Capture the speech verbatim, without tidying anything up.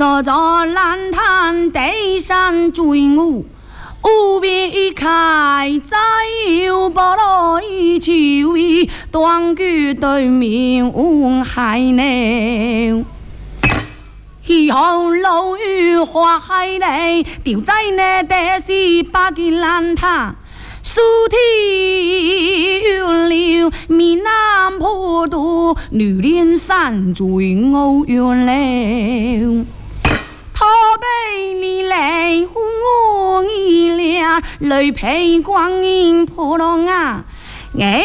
坐在蓝潭地上追舞，无边开在有波罗秋意，断句对面无海呢。雨后楼宇花海嘞，丢在那地是八个蓝潭。苏堤云流，闽南坡度，女连山追欧远了。他被你来呼我一俩，泪陪光阴破浪啊！